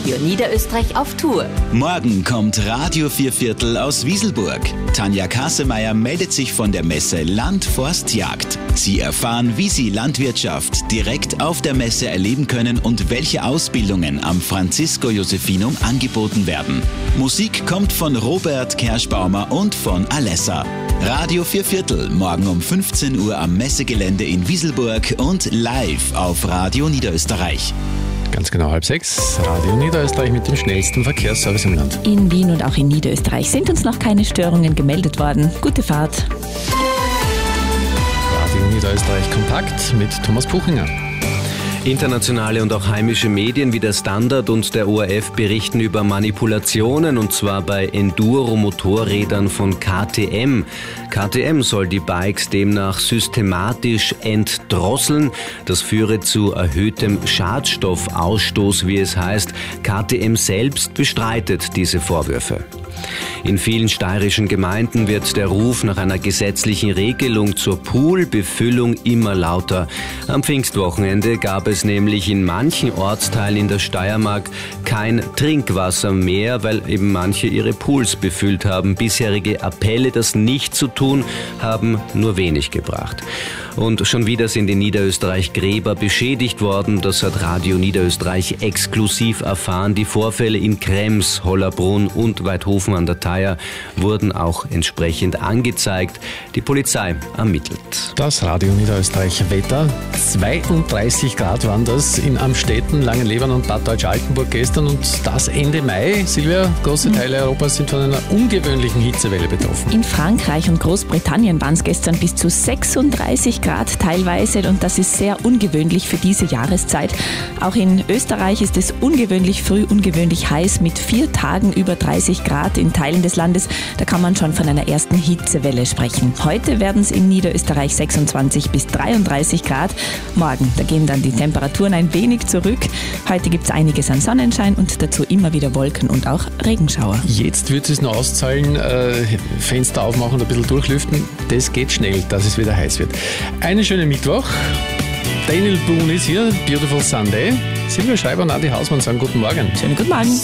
Radio Niederösterreich auf Tour. Morgen kommt Radio Vierviertel aus Wieselburg. Tanja Kassemeyer meldet sich von der Messe Land, Forst, Jagd. Sie erfahren, wie Sie Landwirtschaft direkt auf der Messe erleben können und welche Ausbildungen am Francisco Josephinum angeboten werden. Musik kommt von Robert Kerschbaumer und von Alessa. Radio Vierviertel, morgen um 15 Uhr am Messegelände in Wieselburg und live auf Radio Niederösterreich. Ganz genau 5:30. Radio Niederösterreich mit dem schnellsten Verkehrsservice im Land. In Wien und auch in Niederösterreich sind uns noch keine Störungen gemeldet worden. Gute Fahrt. Radio Niederösterreich kompakt mit Thomas Puchinger. Internationale und auch heimische Medien wie der Standard und der ORF berichten über Manipulationen, und zwar bei Enduro-Motorrädern von KTM. KTM soll die Bikes demnach systematisch entdrosseln. Das führe zu erhöhtem Schadstoffausstoß, wie es heißt. KTM selbst bestreitet diese Vorwürfe. In vielen steirischen Gemeinden wird der Ruf nach einer gesetzlichen Regelung zur Poolbefüllung immer lauter. Am Pfingstwochenende gab es nämlich in manchen Ortsteilen in der Steiermark kein Trinkwasser mehr, weil eben manche ihre Pools befüllt haben. Bisherige Appelle, das nicht zu tun, haben nur wenig gebracht. Und schon wieder sind in Niederösterreich Gräber beschädigt worden. Das hat Radio Niederösterreich exklusiv erfahren. Die Vorfälle in Krems, Hollabrunn und Weidhofen an der Thaya wurden auch entsprechend angezeigt. Die Polizei ermittelt. Das Radio Niederösterreich Wetter. 32 Grad waren das in Amstetten, Langenlebern und Bad Deutsch-Altenburg gestern und das Ende Mai. Silvia, große Teile Europas sind von einer ungewöhnlichen Hitzewelle betroffen. In Frankreich und Großbritannien waren es gestern bis zu 36 Grad teilweise und das ist sehr ungewöhnlich für diese Jahreszeit. Auch in Österreich ist es ungewöhnlich früh, ungewöhnlich heiß mit 4 Tagen über 30 Grad in Teilen des Landes. Da kann man schon von einer ersten Hitzewelle sprechen. Heute werden es in Niederösterreich 26 bis 33 Grad. Morgen, da gehen dann die Temperaturen ein wenig zurück. Heute gibt es einiges an Sonnenschein und dazu immer wieder Wolken und auch Regenschauer. Jetzt wird es noch auszahlen, Fenster aufmachen und ein bisschen durchlüften. Das geht schnell, dass es wieder heiß wird. Einen schönen Mittwoch. Daniel Boone ist hier, Beautiful Sunday. Silvia Schreiber und Andi Hausmann sagen guten Morgen. Schönen guten Morgen.